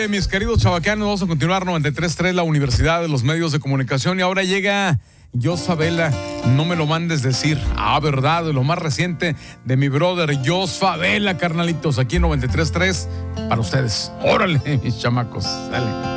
mis queridos chavacanos, vamos a continuar 93.3, la Universidad de los Medios de Comunicación. Y ahora llega Jos Favela, no me lo mandes decir. Verdad, de lo más reciente de mi brother Jos Favela, carnalitos, aquí en 93.3 para ustedes. Órale, mis chamacos, dale.